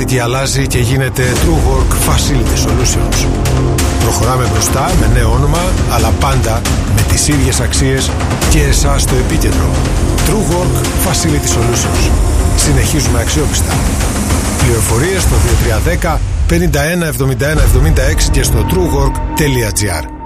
πλαστική αλλάζει και γίνεται TrueWork Facility Solutions. Προχωράμε μπροστά με νέο όνομα, αλλά πάντα με τις ίδιες αξίες και εσάς στο επίκεντρο. TrueWork Facility Solutions. Συνεχίζουμε αξιόπιστα. Πληροφορίες στο 2310 51 71 76 και στο truework.gr.